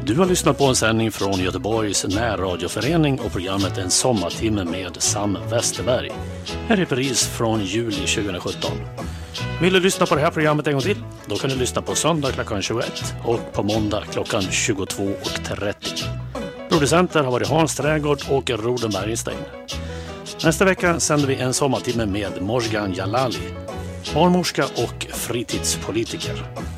Du har lyssnat på en sändning från Göteborgs närradioförening och programmet En sommartimme med Sam Westerberg. En repris från juli 2017. Vill du lyssna på det här programmet en gång till? Då kan du lyssna på söndag klockan 21 och på måndag klockan 22.30. Producenter har varit Hans Trädgård och Roden Bergenstein. Nästa vecka sänder vi en sommartimme med Morgan Jalali, barnmorska och fritidspolitiker.